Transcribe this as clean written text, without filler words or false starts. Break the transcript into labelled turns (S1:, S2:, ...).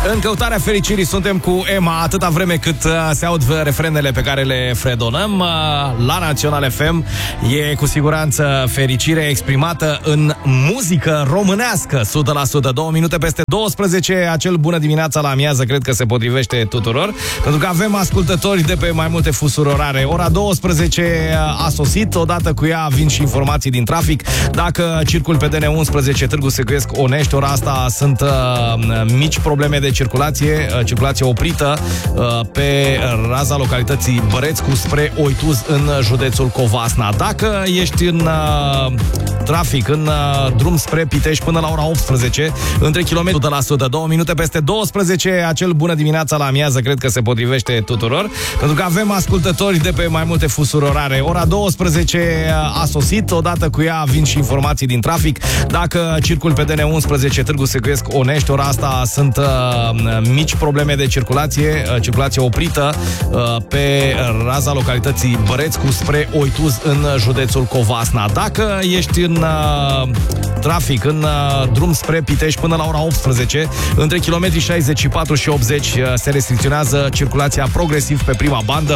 S1: În căutarea fericirii suntem cu Emma atâta vreme cât se aud refrenele pe care le fredonăm la Național FM. E cu siguranță fericire exprimată în muzică românească 100%. 2 minute peste 12, acel bună dimineața la amiază cred că se potrivește tuturor, pentru că avem ascultători de pe mai multe fusuri orare. Ora 12 a sosit, odată cu ea vin și informații din trafic. Dacă circul pe DN11 Târgu Secuiesc-Onești, ora asta sunt mici probleme de circulație oprită pe raza localității Bărețcu spre Oituz în județul Covasna. Dacă ești în trafic, în drum spre Pitești până la ora 18, între kilometri 100%, 2 minute peste 12, acel bună dimineața la amiază cred că se potrivește tuturor, pentru că avem ascultători de pe mai multe fusuri orare. Ora 12 a sosit, odată cu ea vin și informații din trafic. Dacă circul pe DN11 Târgu Secuiesc-Onești, ora asta sunt mici probleme de circulație oprită pe raza localității Bărețcu spre Oituz în județul Covasna. Dacă ești în trafic, în drum spre Pitești până la ora 18, între kilometrii 64 și 80 se restricționează circulația progresiv pe prima bandă.